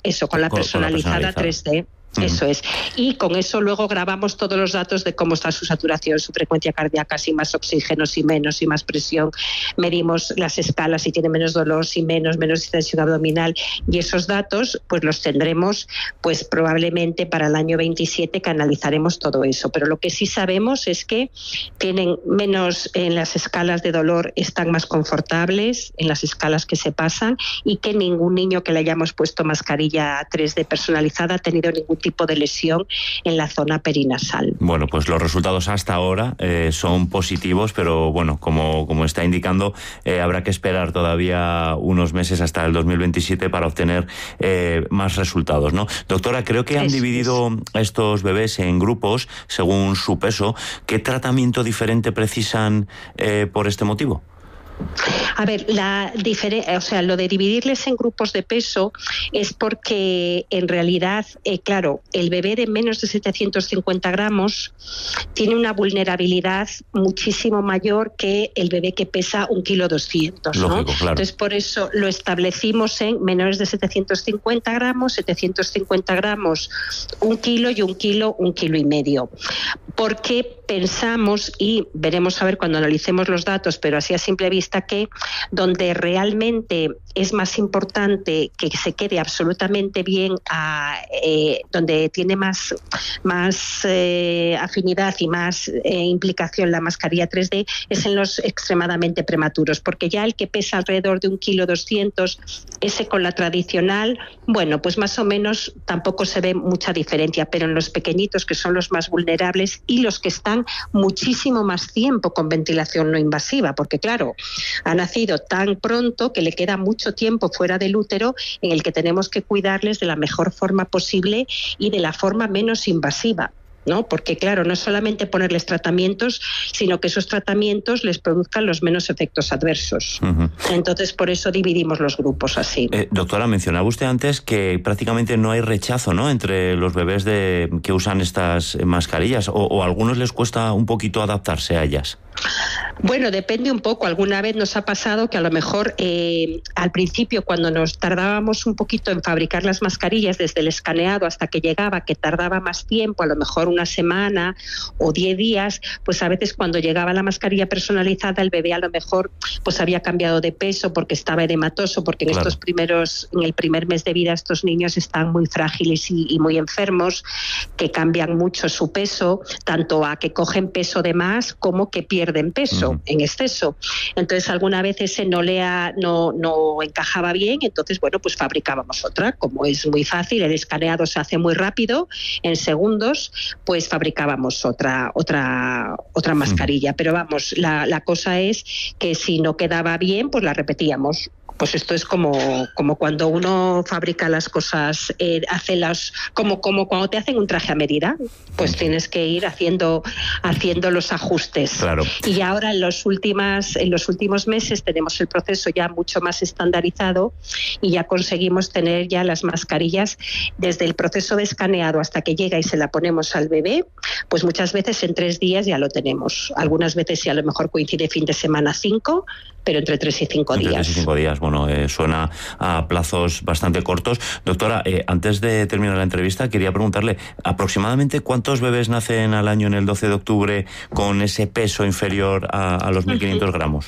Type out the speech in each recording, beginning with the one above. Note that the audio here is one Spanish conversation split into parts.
con la personalizada 3D. Eso es. Y con eso luego grabamos todos los datos de cómo está su saturación, su frecuencia cardíaca, si más oxígeno, si menos, si más presión. Medimos las escalas, si tiene menos dolor, si menos extensión abdominal. Y esos datos pues los tendremos pues probablemente para el año 27, que analizaremos todo eso. Pero lo que sí sabemos es que tienen menos en las escalas de dolor, están más confortables en las escalas que se pasan, y que ningún niño que le hayamos puesto mascarilla 3D personalizada ha tenido ningún tipo de lesión en la zona perinasal. Bueno, pues los resultados hasta ahora son positivos, pero bueno, como está indicando, habrá que esperar todavía unos meses hasta el 2027 para obtener más resultados, ¿no? Doctora, creo que han dividido a estos bebés en grupos según su peso. ¿Qué tratamiento diferente precisan por este motivo? A ver, lo de dividirles en grupos de peso es porque en realidad, claro, el bebé de menos de 750 gramos tiene una vulnerabilidad muchísimo mayor que el bebé que pesa 1,2 kg, ¿no? Lógico, claro. Entonces, por eso lo establecimos en menores de 750 gramos, 750 gramos, 1 kilo y 1 kilo, 1,5 kilos. Porque pensamos, y veremos a ver cuando analicemos los datos, pero así a simple vista, que donde realmente es más importante que se quede absolutamente bien, donde tiene más afinidad y más implicación la mascarilla 3D, es en los extremadamente prematuros, porque ya el que pesa alrededor de 1,2 kg, ese con la tradicional, bueno, pues más o menos tampoco se ve mucha diferencia, pero en los pequeñitos, que son los más vulnerables y los que están muchísimo más tiempo con ventilación no invasiva, porque claro, ha nacido tan pronto que le queda mucho tiempo fuera del útero, en el que tenemos que cuidarles de la mejor forma posible y de la forma menos invasiva, ¿no? Porque claro, no es solamente ponerles tratamientos, sino que esos tratamientos les produzcan los menos efectos adversos. Uh-huh. Entonces, por eso dividimos los grupos así. Doctora, mencionaba usted antes que prácticamente no hay rechazo, ¿no?, entre los bebés que usan estas mascarillas, o a algunos les cuesta un poquito adaptarse a ellas. Bueno, depende un poco. Alguna vez nos ha pasado que a lo mejor al principio, cuando nos tardábamos un poquito en fabricar las mascarillas, desde el escaneado hasta que llegaba, que tardaba más tiempo, a lo mejor una semana o 10 días, pues a veces cuando llegaba la mascarilla personalizada, el bebé a lo mejor pues había cambiado de peso porque estaba edematoso, porque en en el primer mes de vida estos niños están muy frágiles y muy enfermos, que cambian mucho su peso, tanto a que cogen peso de más como que pierden peso en exceso. Entonces alguna vez ese no encajaba bien, entonces bueno, pues fabricábamos otra. Como es muy fácil, el escaneado se hace muy rápido, en segundos, pues fabricábamos otra mascarilla. Pero vamos, la cosa es que si no quedaba bien, pues la repetíamos. Pues esto es como cuando uno fabrica las cosas, como cuando te hacen un traje a medida, pues tienes que ir haciendo los ajustes. Claro. Y ahora en los últimos meses tenemos el proceso ya mucho más estandarizado y ya conseguimos tener ya las mascarillas desde el proceso de escaneado hasta que llega y se la ponemos al bebé, pues muchas veces en 3 días ya lo tenemos. Algunas veces sí, a lo mejor coincide fin de semana 5, pero entre 3 y 5 días. Entre 3 y 5 días, bueno, suena a plazos bastante cortos. Doctora, antes de terminar la entrevista, quería preguntarle, ¿aproximadamente cuántos bebés nacen al año en el 12 de octubre con ese peso inferior a los 1.500 gramos?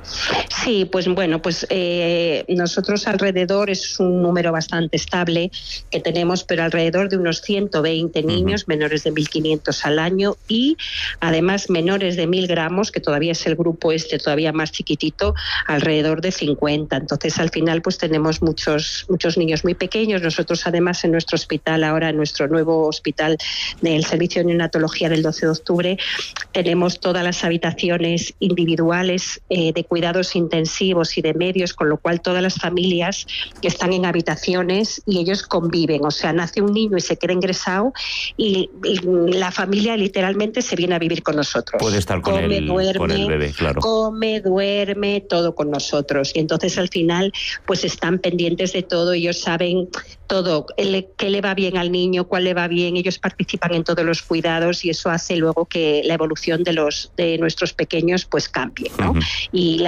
Sí, pues bueno, pues nosotros alrededor, es un número bastante estable que tenemos, pero alrededor de unos 120 niños menores de 1.500 al año, y además menores de 1.000 gramos, que todavía es el grupo todavía más chiquitito, alrededor de 50. Entonces al final pues tenemos muchos niños muy pequeños. Nosotros además en nuestro hospital, ahora en nuestro nuevo hospital del Servicio de Neonatología del 12 de octubre, tenemos todas las habitaciones individuales de cuidados intensivos y de medios, con lo cual todas las familias que están en habitaciones y ellos conviven, o sea, nace un niño y se queda ingresado y la familia literalmente se viene a vivir con nosotros. Puede estar con el bebé, claro. Come, duerme, todo con nosotros, y entonces al final pues están pendientes de todo, ellos saben todo, qué le va bien al niño, cuál le va bien, ellos participan en todos los cuidados, y eso hace luego que la evolución de nuestros pequeños pues cambie, ¿no? Y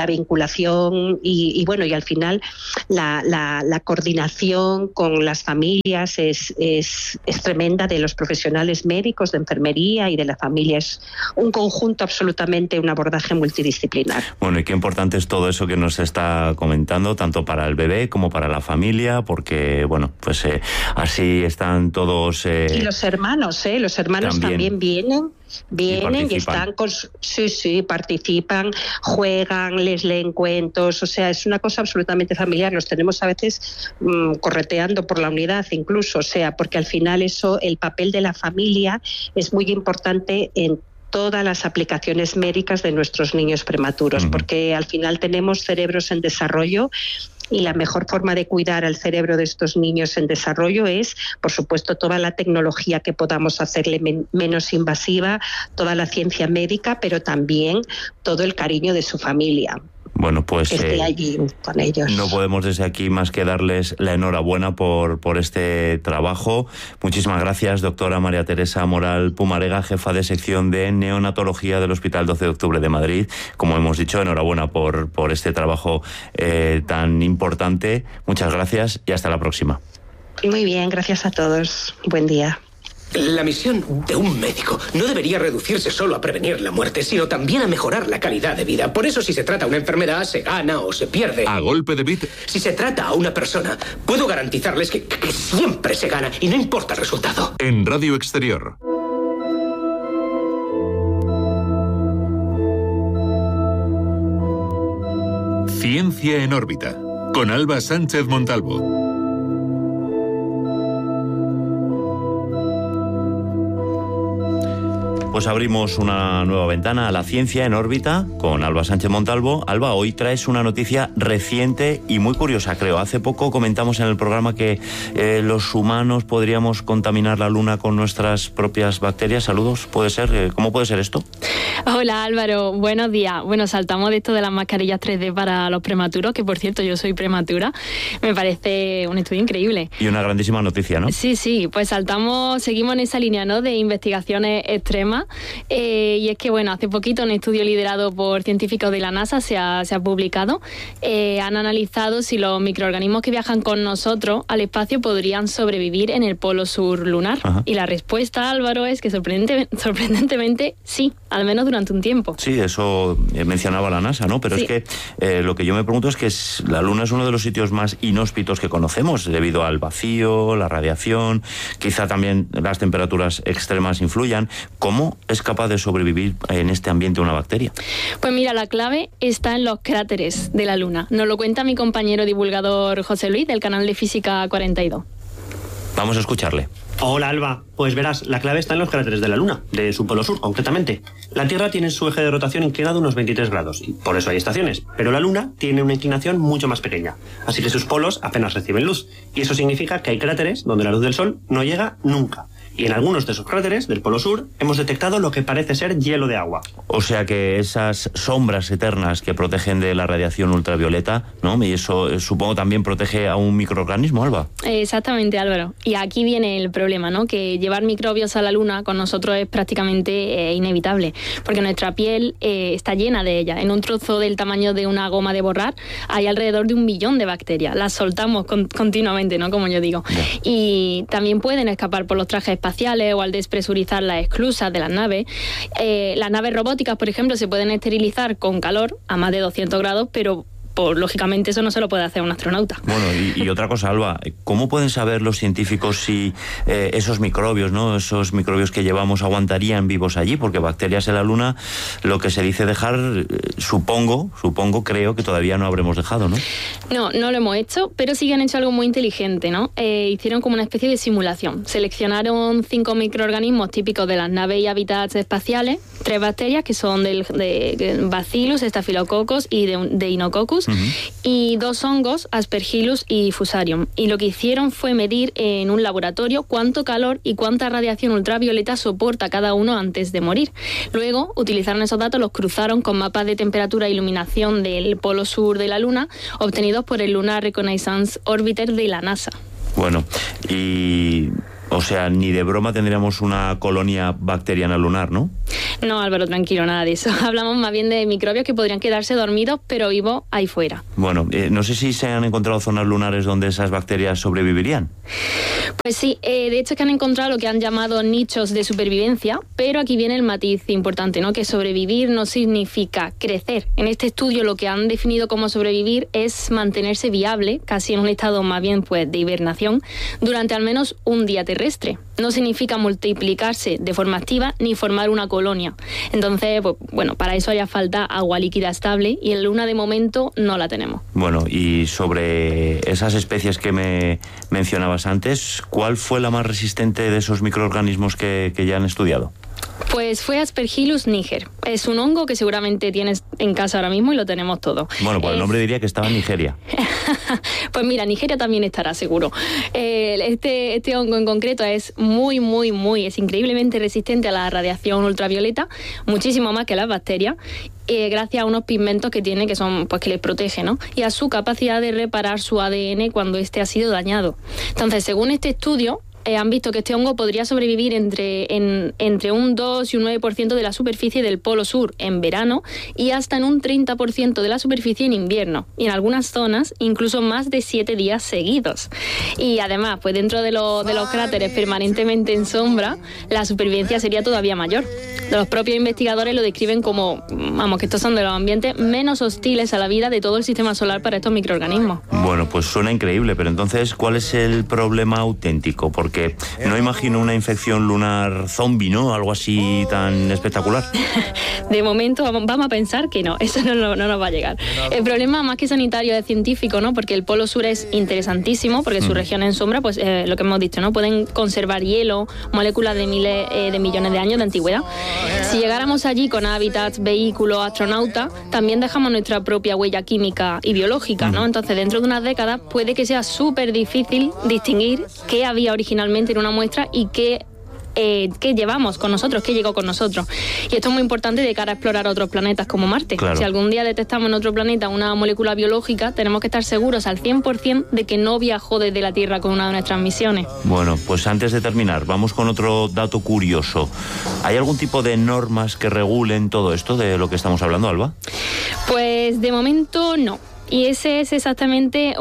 la vinculación y bueno, y al final la coordinación con las familias es tremenda, de los profesionales médicos, de enfermería y de la familia. Es un conjunto absolutamente, un abordaje multidisciplinar. Bueno, y qué importante es todo eso que nos está comentando, tanto para el bebé como para la familia, porque, bueno, pues así están todos... y los hermanos también vienen y están participan, juegan, les leen cuentos, o sea, es una cosa absolutamente familiar. Los tenemos a veces correteando por la unidad incluso, o sea, porque al final el papel de la familia es muy importante en todas las aplicaciones médicas de nuestros niños prematuros, porque al final tenemos cerebros en desarrollo. Y la mejor forma de cuidar al cerebro de estos niños en desarrollo es, por supuesto, toda la tecnología que podamos hacerle menos invasiva, toda la ciencia médica, pero también todo el cariño de su familia. Bueno, pues que esté allí con ellos. No podemos desde aquí más que darles la enhorabuena por este trabajo. Muchísimas gracias, doctora María Teresa Moral Pumarega, jefa de sección de neonatología del Hospital 12 de Octubre de Madrid. Como hemos dicho, enhorabuena por este trabajo tan importante. Muchas gracias y hasta la próxima. Muy bien, gracias a todos. Buen día. La misión de un médico no debería reducirse solo a prevenir la muerte, sino también a mejorar la calidad de vida. Por eso, si se trata una enfermedad, se gana o se pierde. A golpe de bit. Si se trata a una persona, puedo garantizarles que siempre se gana y no importa el resultado. En Radio Exterior. Ciencia en órbita, con Alba Sánchez Montalvo. Pues abrimos una nueva ventana a la ciencia en órbita con Alba Sánchez Montalvo. Alba, hoy traes una noticia reciente y muy curiosa, creo. Hace poco comentamos en el programa que los humanos podríamos contaminar la Luna con nuestras propias bacterias. Saludos, ¿puede ser? ¿Cómo puede ser esto? Hola Álvaro, buenos días. Bueno, saltamos de esto de las mascarillas 3D para los prematuros, que por cierto yo soy prematura. Me parece un estudio increíble. Y una grandísima noticia, ¿no? Sí, pues seguimos en esa línea, ¿no?, de investigaciones extremas. Y es que, bueno, hace poquito un estudio liderado por científicos de la NASA se ha publicado. Han analizado si los microorganismos que viajan con nosotros al espacio podrían sobrevivir en el polo sur lunar. Ajá. Y la respuesta, Álvaro, es que sorprendentemente sí, al menos durante un tiempo. Sí, eso mencionaba la NASA, ¿no? Pero sí. Es que lo que yo me pregunto es que la Luna es uno de los sitios más inhóspitos que conocemos, debido al vacío, la radiación, quizá también las temperaturas extremas influyan. ¿Cómo es capaz de sobrevivir en este ambiente una bacteria? Pues mira, la clave está en los cráteres de la Luna. Nos lo cuenta mi compañero divulgador José Luis, del canal de Física 42. Vamos a escucharle. Hola Alba, pues verás, la clave está en los cráteres de la Luna, de su polo sur concretamente. La Tierra tiene su eje de rotación inclinado unos 23 grados, y por eso hay estaciones, pero la Luna tiene una inclinación mucho más pequeña, así que sus polos apenas reciben luz, y eso significa que hay cráteres donde la luz del Sol no llega nunca. Y en algunos de esos cráteres del polo sur hemos detectado lo que parece ser hielo de agua. O sea que esas sombras eternas que protegen de la radiación ultravioleta, ¿no? Y eso supongo también protege a un microorganismo, Alba. Exactamente, Álvaro. Y aquí viene el problema, ¿no? Que llevar microbios a la Luna con nosotros es prácticamente inevitable, porque nuestra piel está llena de ellas. En un trozo del tamaño de una goma de borrar hay alrededor de 1 billón de bacterias. Las soltamos continuamente, ¿no? Como yo digo. Yeah. Y también pueden escapar por los trajes espaciales o al despresurizar las esclusas de las naves. Las naves robóticas, por ejemplo, se pueden esterilizar con calor a más de 200 grados, pero lógicamente eso no se lo puede hacer un astronauta. Bueno, y otra cosa, Alba, ¿cómo pueden saber los científicos si esos microbios, ¿no?, esos microbios que llevamos aguantarían vivos allí? Porque bacterias en la Luna, lo que se dice dejar, creo que todavía no habremos dejado, ¿no? No lo hemos hecho, pero sí que han hecho algo muy inteligente, ¿no? Hicieron como una especie de simulación. Seleccionaron 5 microorganismos típicos de las naves y hábitats espaciales, 3 bacterias que son de Bacillus, Staphylococcus y de Deinococcus, y 2 hongos, Aspergillus y Fusarium. Y lo que hicieron fue medir en un laboratorio cuánto calor y cuánta radiación ultravioleta soporta cada uno antes de morir. Luego utilizaron esos datos, los cruzaron con mapas de temperatura e iluminación del polo sur de la Luna, obtenidos por el Lunar Reconnaissance Orbiter de la NASA. Bueno, o sea, ni de broma tendríamos una colonia bacteriana lunar, ¿no? No, Álvaro, tranquilo, nada de eso. Hablamos más bien de microbios que podrían quedarse dormidos, pero vivos ahí fuera. Bueno, no sé si se han encontrado zonas lunares donde esas bacterias sobrevivirían. Pues sí, de hecho es que han encontrado lo que han llamado nichos de supervivencia, pero aquí viene el matiz importante, ¿no? Que sobrevivir no significa crecer. En este estudio lo que han definido como sobrevivir es mantenerse viable, casi en un estado más bien pues de hibernación, durante al menos un día terrestre. No significa multiplicarse de forma activa ni formar una colonia. Entonces, pues, bueno, para eso haría falta agua líquida estable y en Luna de momento no la tenemos. Bueno, y sobre esas especies que me mencionabas antes, ¿cuál fue la más resistente de esos microorganismos que ya han estudiado? Pues fue Aspergillus niger. Es un hongo que seguramente tienes en casa ahora mismo y lo tenemos todo. Bueno, pues el nombre diría que estaba en Nigeria. Pues mira, Nigeria también estará seguro. Este hongo en concreto es es increíblemente resistente a la radiación ultravioleta, muchísimo más que las bacterias, gracias a unos pigmentos que tiene que son pues que les protege, ¿no? Y a su capacidad de reparar su ADN cuando este ha sido dañado. Entonces, según este estudio, han visto que este hongo podría sobrevivir entre un 2 y un 9% de la superficie del Polo Sur en verano y hasta en un 30% de la superficie en invierno. Y en algunas zonas incluso más de 7 días seguidos. Y además, pues dentro de los cráteres permanentemente en sombra, la supervivencia sería todavía mayor. Los propios investigadores lo describen como, que estos son de los ambientes menos hostiles a la vida de todo el sistema solar para estos microorganismos. Bueno, pues suena increíble, pero entonces, ¿cuál es el problema auténtico? Porque no imagino una infección lunar zombie, ¿no? Algo así tan espectacular. De momento vamos a pensar que no, eso no nos va a llegar. El problema más que sanitario es científico, ¿no? Porque el Polo Sur es interesantísimo, porque su región en sombra, pues lo que hemos dicho, ¿no? Pueden conservar hielo, moléculas de miles de millones de años de antigüedad. Si llegáramos allí con hábitats, vehículos, astronautas, también dejamos nuestra propia huella química y biológica, ¿no? Entonces, dentro de unas décadas puede que sea súper difícil distinguir qué había originalmente en una muestra y qué llevamos con nosotros, qué llegó con nosotros. Y esto es muy importante de cara a explorar otros planetas como Marte. Claro. Si algún día detectamos en otro planeta una molécula biológica, tenemos que estar seguros al 100% de que no viajó desde la Tierra con una de nuestras misiones. Bueno, pues antes de terminar, vamos con otro dato curioso. ¿Hay algún tipo de normas que regulen todo esto de lo que estamos hablando, Alba? Pues de momento no. Y ese es exactamente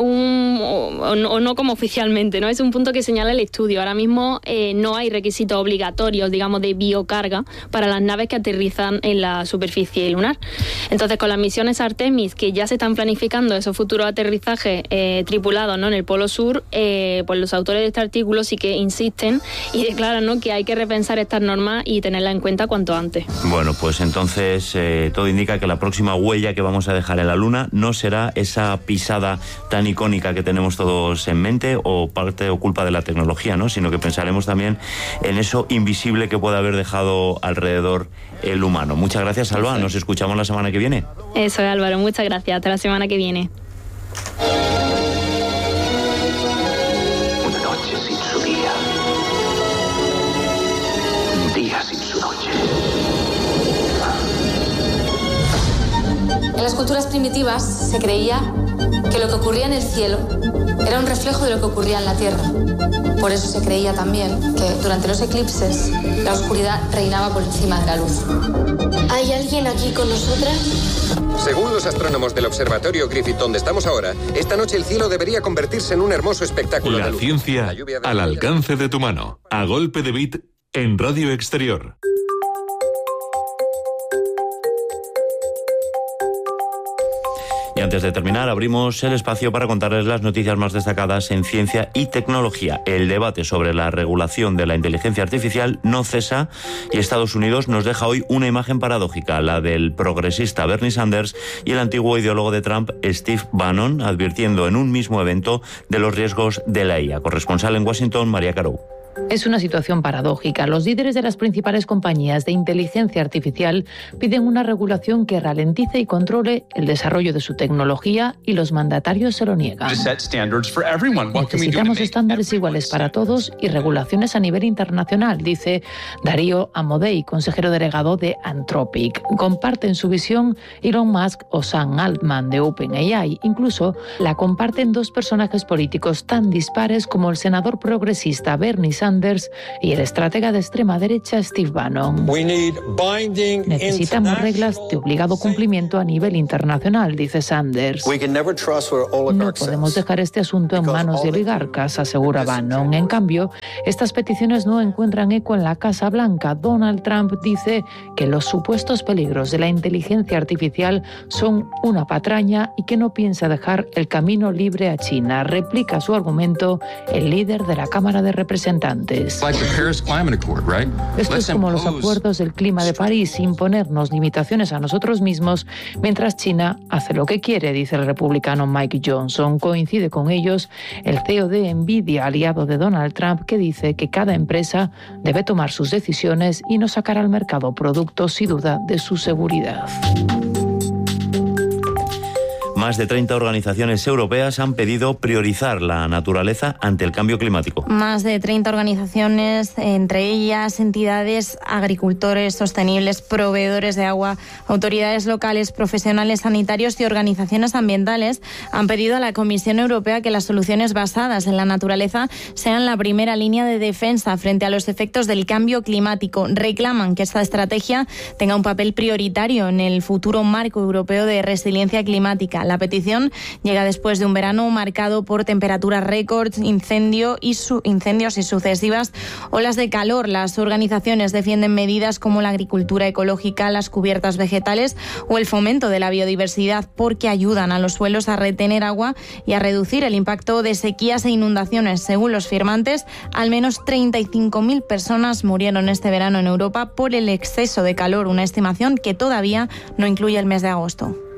o no como oficialmente, ¿no? Es un punto que señala el estudio. Ahora mismo no hay requisitos obligatorios, digamos, de biocarga para las naves que aterrizan en la superficie lunar. Entonces, con las misiones Artemis, que ya se están planificando esos futuros aterrizajes tripulados, ¿no? En el Polo Sur, pues los autores de este artículo sí que insisten y declaran, ¿no? Que hay que repensar estas normas y tenerlas en cuenta cuanto antes. Bueno, pues entonces todo indica que la próxima huella que vamos a dejar en la Luna no será esa pisada tan icónica que tenemos todos en mente o parte o culpa de la tecnología, ¿no? Sino que pensaremos también en eso invisible que puede haber dejado alrededor el humano. Muchas gracias, Alba. Nos escuchamos la semana que viene. Eso es, Álvaro. Muchas gracias. Hasta la semana que viene. Una noche sin su día. Un día sin su noche. En las culturas primitivas se creía que lo que ocurría en el cielo era un reflejo de lo que ocurría en la tierra. Por eso se creía también que durante los eclipses la oscuridad reinaba por encima de la luz. ¿Hay alguien aquí con nosotras? Según los astrónomos del Observatorio Griffith, donde estamos ahora, esta noche el cielo debería convertirse en un hermoso espectáculo de luz. La ciencia al alcance de tu mano. A golpe de beat en Radio Exterior. Y antes de terminar, abrimos el espacio para contarles las noticias más destacadas en ciencia y tecnología. El debate sobre la regulación de la inteligencia artificial no cesa y Estados Unidos nos deja hoy una imagen paradójica, la del progresista Bernie Sanders y el antiguo ideólogo de Trump, Steve Bannon, advirtiendo en un mismo evento de los riesgos de la IA. Corresponsal en Washington, María Carou. Es una situación paradójica. Los líderes de las principales compañías de inteligencia artificial piden una regulación que ralentice y controle el desarrollo de su tecnología y los mandatarios se lo niegan. Necesitamos estándares iguales para todos y regulaciones a nivel internacional, dice Darío Amodei, consejero delegado de Anthropic. Comparten su visión Elon Musk o Sam Altman de OpenAI. Incluso la comparten dos personajes políticos tan dispares como el senador progresista Bernie Sanders y el estratega de extrema derecha Steve Bannon. Necesitamos reglas de obligado cumplimiento a nivel internacional, dice Sanders. No podemos dejar este asunto en manos de oligarcas, asegura Bannon. En cambio, estas peticiones no encuentran eco en la Casa Blanca. Donald Trump dice que los supuestos peligros de la inteligencia artificial son una patraña y que no piensa dejar el camino libre a China. Replica su argumento el líder de la Cámara de Representantes. Esto es como los acuerdos del clima de París, imponernos limitaciones a nosotros mismos mientras China hace lo que quiere, dice el republicano Mike Johnson. Coincide con ellos el CEO de Nvidia, aliado de Donald Trump, que dice que cada empresa debe tomar sus decisiones y no sacar al mercado productos sin duda de su seguridad. Más de 30 organizaciones europeas han pedido priorizar la naturaleza ante el cambio climático. Más de 30 organizaciones, entre ellas entidades, agricultores sostenibles, proveedores de agua, autoridades locales, profesionales sanitarios y organizaciones ambientales, han pedido a la Comisión Europea que las soluciones basadas en la naturaleza sean la primera línea de defensa frente a los efectos del cambio climático. Reclaman que esta estrategia tenga un papel prioritario en el futuro marco europeo de resiliencia climática. La petición llega después de un verano marcado por temperaturas récords, incendios y sucesivas olas de calor. Las organizaciones defienden medidas como la agricultura ecológica, las cubiertas vegetales o el fomento de la biodiversidad porque ayudan a los suelos a retener agua y a reducir el impacto de sequías e inundaciones. Según los firmantes, al menos 35.000 personas murieron este verano en Europa por el exceso de calor, una estimación que todavía no incluye el mes de agosto.